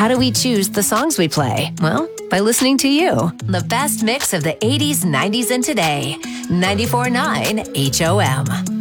How do we choose the songs we play? Well, by listening to you. The best mix of the 80s, 90s, and today. 94.9 HOM.